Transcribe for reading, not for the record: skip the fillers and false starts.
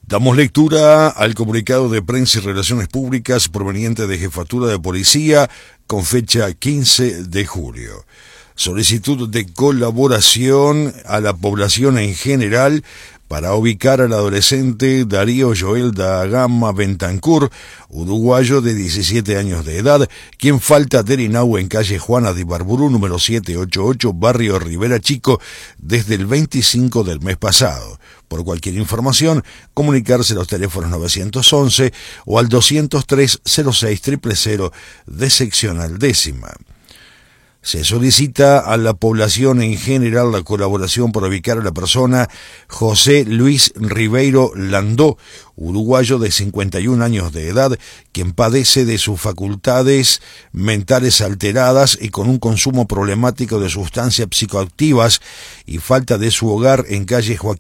Damos lectura al comunicado de prensa y relaciones públicas proveniente de Jefatura de Policía con fecha 15 de julio. Solicitud de colaboración a la población en general para ubicar al adolescente Darío Joel da Gama Bentancur, uruguayo de 17 años de edad, quien falta de Irinau en calle Juana de Ibarburu, número 788, barrio Rivera Chico, desde el 25 del mes pasado. Por cualquier información, comunicarse a los teléfonos 911 o al 203 06 000 de seccional décima. Se solicita a la población en general la colaboración para ubicar a la persona José Luis Ribeiro Landó, uruguayo de 51 años de edad, quien padece de sus facultades mentales alteradas y con un consumo problemático de sustancias psicoactivas y falta de su hogar en calle Joaquín